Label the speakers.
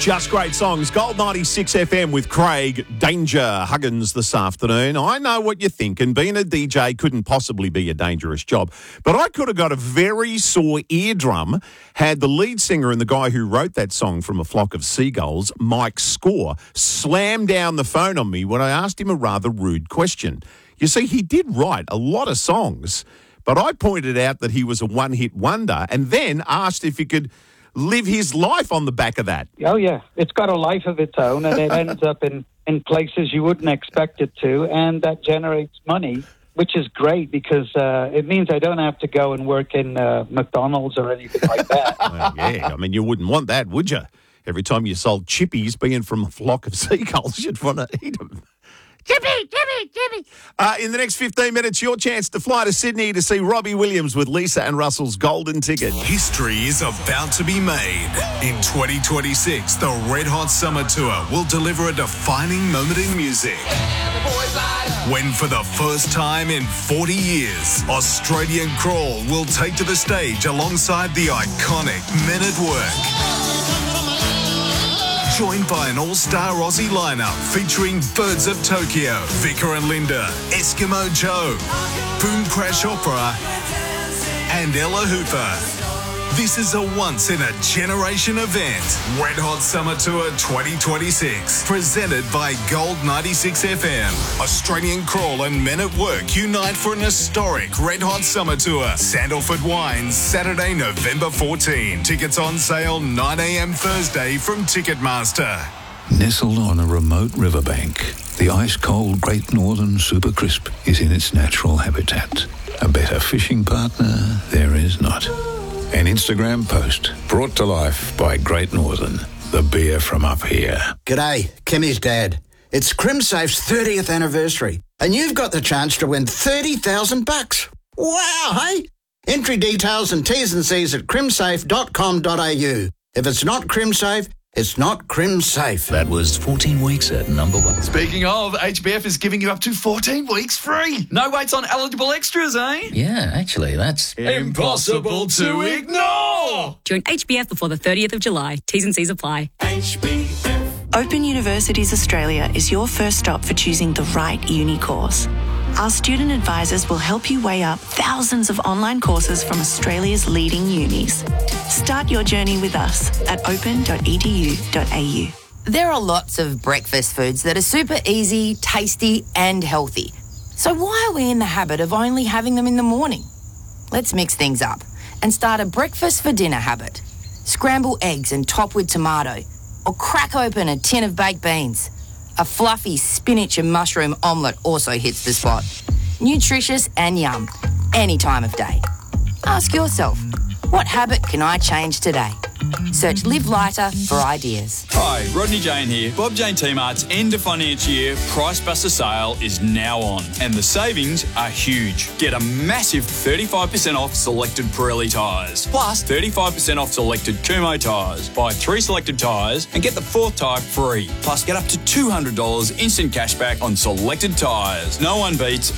Speaker 1: Just great songs. Gold 96 FM with Craig Danger Huggins this afternoon. I know what you're thinking. Being a DJ couldn't possibly be a dangerous job, but I could have got a very sore eardrum had the lead singer and the guy who wrote that song From a Flock of Seagulls, Mike Score, slammed down the phone on me when I asked him a rather rude question. You see, he did write a lot of songs, but I pointed out that he was a one-hit wonder and then asked if he could live his life on the back of that.
Speaker 2: Oh, yeah. It's got a life of its own, and it ends up in places you wouldn't expect it to, and that generates money, which is great because it means I don't have to go and work in McDonald's or anything like that.
Speaker 1: Well, yeah, I mean, you wouldn't want that, would you? Every time you sold chippies, being from a flock of seagulls, you'd want to eat them. Chippy! In the next 15 minutes, your chance to fly to Sydney to see Robbie Williams with Lisa and Russell's Golden Ticket.
Speaker 3: History is about to be made. In 2026, the Red Hot Summer Tour will deliver a defining moment in music. When for the first time in 40 years, Australian Crawl will take to the stage alongside the iconic Men at Work. Joined by an all-star Aussie lineup featuring Birds of Tokyo, Vicar and Linda, Eskimo Joe, Boom Crash Opera, and Ella Hooper. This is a once-in-a-generation event. Red Hot Summer Tour 2026, presented by Gold 96 FM. Australian Crawl and Men at Work unite for an historic Red Hot Summer Tour. Sandalford Wines, Saturday, November 14. Tickets on sale 9 a.m. Thursday from Ticketmaster.
Speaker 4: Nestled on a remote riverbank, the ice-cold Great Northern Super Crisp is in its natural habitat. A better fishing partner there is not. An Instagram post brought to life by Great Northern, the beer from up here.
Speaker 5: G'day, Kimmy's dad. It's CrimSafe's 30th anniversary, and you've got the chance to win $30,000. Wow, hey? Entry details and T's and C's at crimsafe.com.au. If it's not CrimSafe, it's not CrimSafe.
Speaker 6: That was 14 weeks at number one.
Speaker 7: Speaking of, HBF is giving you up to 14 weeks free. No waits on eligible extras, eh?
Speaker 6: Yeah, actually, that's
Speaker 7: impossible to ignore.
Speaker 8: Join HBF before the 30th of July. T's and C's apply.
Speaker 7: HBF.
Speaker 9: Open Universities Australia is your first stop for choosing the right uni course. Our student advisors will help you weigh up thousands of online courses from Australia's leading unis. Start your journey with us at open.edu.au.
Speaker 10: There are lots of breakfast foods that are super easy, tasty and healthy. So why are we in the habit of only having them in the morning? Let's mix things up and start a breakfast for dinner habit. Scramble eggs and top with tomato, or crack open a tin of baked beans. A fluffy spinach and mushroom omelette also hits the spot. Nutritious and yum, any time of day. Ask yourself, what habit can I change today? Search Live Lighter for ideas.
Speaker 11: Hi, Rodney Jane here. Bob Jane T-Mart's end of financial year Price Buster sale is now on, and the savings are huge. Get a massive 35% off selected Pirelli tyres, plus 35% off selected Kumho tyres. Buy 3 selected tyres and get the 4th tyre free. Plus, get up to $200 instant cashback on selected tyres. No one beats